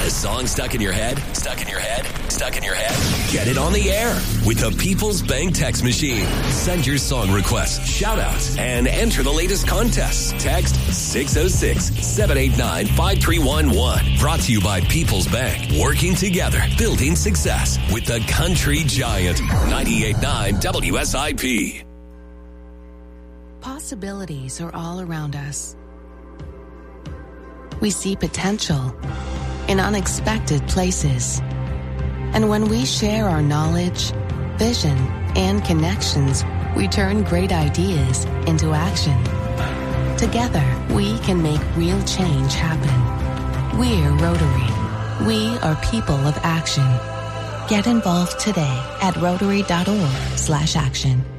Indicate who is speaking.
Speaker 1: Got a song stuck in your head? Stuck in your head? Stuck in your head? Get it on the air with the People's Bank text machine. Send your song requests, shout-outs, and enter the latest contests. Text 606-789-5311. Brought to you by People's Bank. Working together, building success with the Country Giant. 98.9 WSIP.
Speaker 2: Possibilities are all around us. We see potential in unexpected places. And when we share our knowledge, vision, and connections, we turn great ideas into action. Together, we can make real change happen. We're Rotary. We are people of action. Get involved today at Rotary.org/action.